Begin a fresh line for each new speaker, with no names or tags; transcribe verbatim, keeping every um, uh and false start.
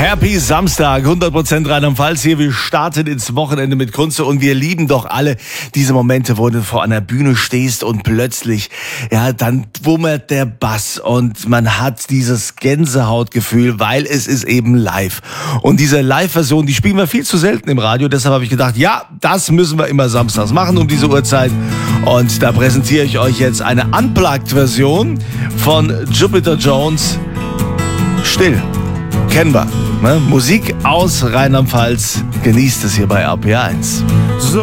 Happy Samstag, hundert Prozent Rheinland-Pfalz hier. Wir starten ins Wochenende mit Kunze und wir lieben doch alle diese Momente, wo du vor einer Bühne stehst und plötzlich, ja, dann wummert der Bass und man hat dieses Gänsehautgefühl, weil es ist eben live. Und diese Live-Version, die spielen wir viel zu selten im Radio. Deshalb habe ich gedacht, ja, das müssen wir immer samstags machen um diese Uhrzeit. Und da präsentiere ich euch jetzt eine Unplugged-Version von Jupiter Jones. Still. Kennen wir. Ne? Musik aus Rheinland-Pfalz. Genießt es hier bei A P eins.
So